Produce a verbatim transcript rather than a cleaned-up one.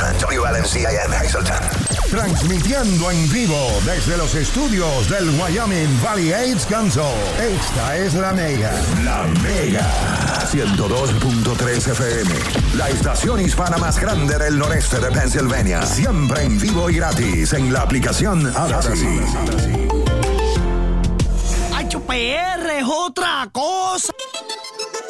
Charleston, W L M C A M Hazleton. Transmitiendo en vivo desde los estudios del Wyoming Valley AIDS Council. Esta es la Mega. La Mega. ciento dos punto tres F M. La estación hispana más grande del noreste de Pennsylvania. Siempre en vivo y gratis en la aplicación Odyssey. H P R es otra cosa.